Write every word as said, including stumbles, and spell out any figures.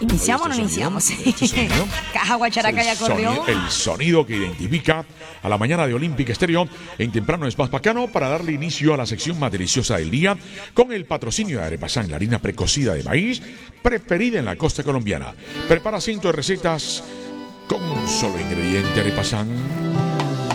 ¿Iniciamos o no iniciamos? Este Caja, guacharaca y acordeón. Sonido, el sonido que identifica a la mañana de Olímpica Estéreo en temprano es más bacano para darle inicio a la sección más deliciosa del día con el patrocinio de Arepasán, la harina precocida de maíz preferida en la costa colombiana. Prepara cientos de recetas con un solo ingrediente, Arepasán.